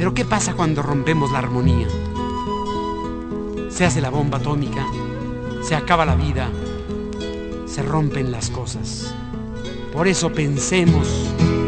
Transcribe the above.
Pero ¿qué pasa cuando rompemos la armonía? Se hace la bomba atómica, se acaba la vida, se rompen las cosas. Por eso pensemos